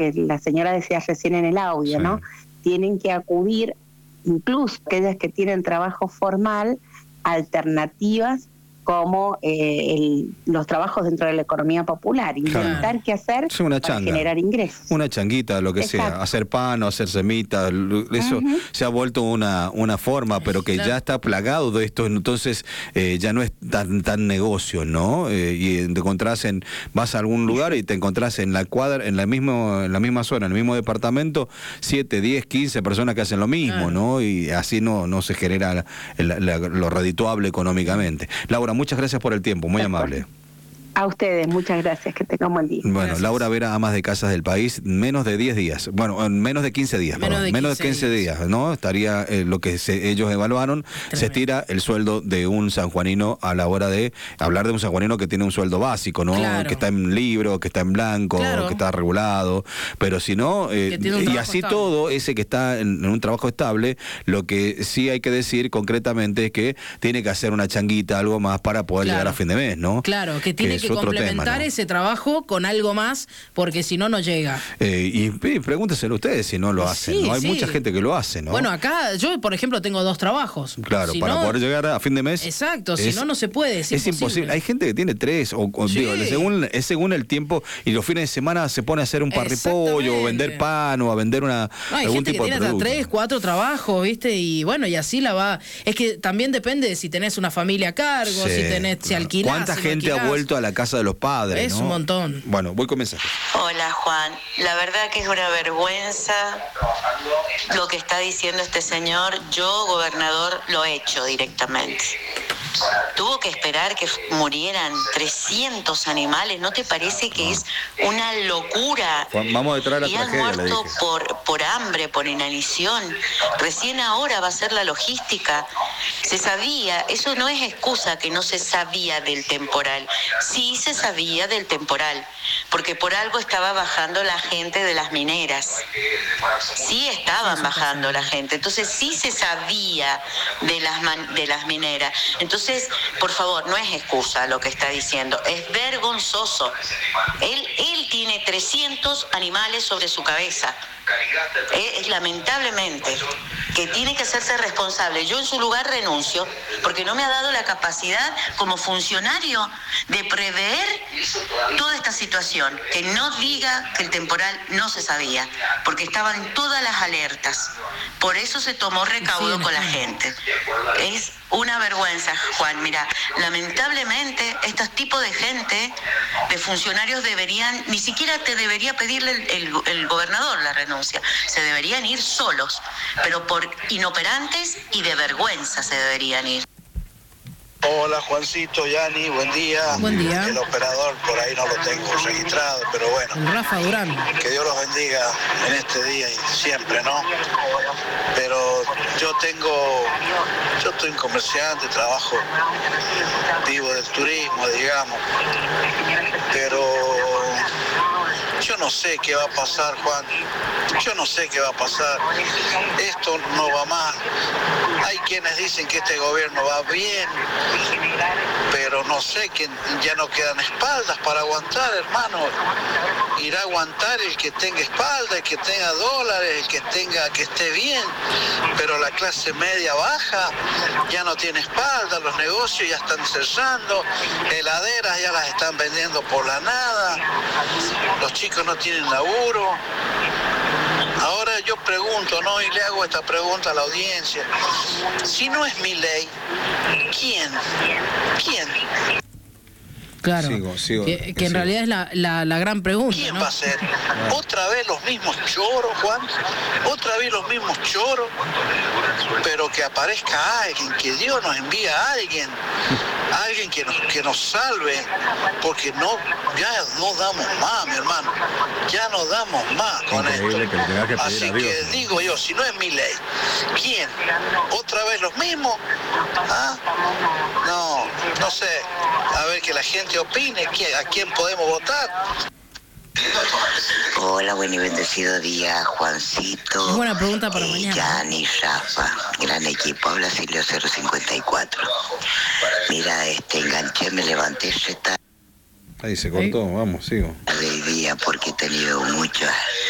que la señora decía recién en el audio, Sí. ¿no? Tienen que acudir, incluso aquellas que tienen trabajo formal, a alternativas como los trabajos dentro de la economía popular, intentar qué hacer Sí, una para changa. generar ingresos. Una changuita, lo que Exacto. sea, hacer pan o hacer semitas, eso se ha vuelto una forma, pero que ya está plagado de esto, entonces ya no es tan negocio, ¿no? Y te encontrás vas a algún lugar y te encontrás en la cuadra, en la misma zona, en el mismo departamento, 7, 10, 15 personas que hacen lo mismo, ¿no? Y así no se genera lo redituable económicamente. Laura, muchas gracias por el tiempo, muy amable. A ustedes, muchas gracias, que tengan buen día. Bueno, Gracias. Laura Vera, Amas de Casas del País, menos de 10 días, bueno, menos de 15 días, Menos perdón, de menos de 15 días. días, ¿no? Estaría lo que ellos evaluaron, se estira el sueldo de un sanjuanino a la hora de hablar de un sanjuanino que tiene un sueldo básico, ¿no? Claro. Que está en libro, que está en blanco, Claro. que está regulado, pero si no, Que tiene un y trabajo así estable. todo, ese que está en un trabajo estable, lo que sí hay que decir concretamente es que tiene que hacer una changuita, algo más para poder llegar a fin de mes, ¿no? Claro, que tiene es que otro complementar tema, ¿no? ese trabajo con algo más, porque si no, no llega. Y pregúnteselo ustedes si no lo hacen, Sí, ¿no? Hay sí. mucha gente que lo hace, ¿no? Bueno, acá yo, por ejemplo, tengo 2 trabajos. Claro, Si para no- poder llegar a fin de mes. Exacto, si no se puede, es imposible. Hay gente que tiene 3, Sí. digo, es según el tiempo, y los fines de semana se pone a hacer un parripollo, o vender pan, o a vender No, hay algún gente que tipo de tiene hasta producto. 3, 4 trabajos, ¿viste? Y bueno, y así la va. Es que también depende de si tenés una familia a cargo, Sí, si tenés, si claro. alquilás. ¿Cuánta si no gente ha alquilás? vuelto a la casa de los padres? Es ¿no? un montón. Bueno, voy con mensajes. Hola Juan, la verdad que es una vergüenza lo que está diciendo este señor. Yo, gobernador, lo he hecho directamente. Tuvo que esperar que murieran 300 animales. ¿No te parece que es una locura? Vamos detrás de la Y han tragedia, le muerto dije. por hambre, por inanición. Recién ahora va a ser la logística. Se sabía, eso no es excusa que no se sabía del temporal. Sí se sabía del temporal, porque por algo estaba bajando la gente de las mineras. Sí estaban bajando la gente, entonces sí se sabía de las mineras. Entonces, por favor, no es excusa lo que está diciendo, es vergonzoso. Él tiene 300 animales sobre su cabeza. Lamentablemente, que tiene que hacerse responsable. Yo en su lugar renuncio, porque no me ha dado la capacidad como funcionario de prever toda esta situación. Que no diga que el temporal no se sabía, porque estaban todas las alertas. Por eso se tomó recaudo con la gente. Es una vergüenza, Juan. Mira, lamentablemente estos tipos de gente, de funcionarios deberían, ni siquiera te debería pedirle el gobernador la renuncia, se deberían ir solos, pero por inoperantes y de vergüenza se deberían ir. Hola Juancito, Yani, buen día. Buen día. El operador por ahí no lo tengo registrado, pero bueno, El Rafa Durán. que Dios los bendiga en este día y siempre, ¿no? Pero yo estoy un comerciante, trabajo, vivo del turismo, digamos, pero yo no sé qué va a pasar, Juan. Yo no sé qué va a pasar. Esto no va más. Hay quienes dicen que este gobierno va bien, pero no sé, que ya no quedan espaldas para aguantar, hermano. Irá a aguantar el que tenga espalda, el que tenga dólares, el que esté bien, pero la clase media baja ya no tiene espalda, los negocios ya están cerrando, heladeras ya las están vendiendo por la nada, los chicos no tienen laburo. Ahora yo pregunto, ¿no? Y le hago esta pregunta a la audiencia. Si no es Milei, ¿quién? ¿Quién? Claro. Sigo, que en realidad es la gran pregunta, ¿Quién ¿no? va a ser? ¿Otra vez los mismos choros, Juan? ¿Otra vez los mismos choros? Pero que aparezca alguien, que Dios nos envíe a alguien que nos salve, porque ya no damos más, mi hermano. Ya no damos más con Increíble esto. que le tengas que pedir Así a Dios, que ¿no? digo yo, si no es Milei, ¿quién? ¿Otra vez los mismos? ¿Ah? No sé. A ver, que la gente opine, ¿a quién podemos votar? Hola, buen y bendecido día, Juancito. Es buena pregunta para mañana. Yani, Rafa, gran equipo, habla Silvio 054. Mira, enganché, me levanté Ahí se cortó, vamos, sigo. de día porque he tenido muchas